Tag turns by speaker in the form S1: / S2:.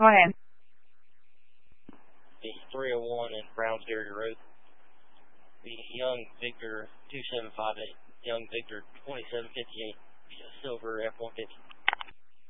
S1: Go ahead.
S2: The 301 in Brownsbury Road. The Young Victor 2758. Young Victor 2758. Silver F-150.